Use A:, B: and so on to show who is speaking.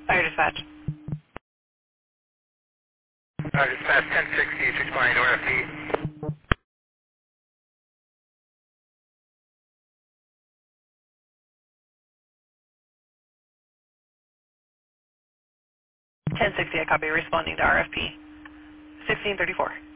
A: Fire dispatch.
B: Dispatch 1060, responding to RFP.
A: 1060, I copy, responding to RFP. 1634.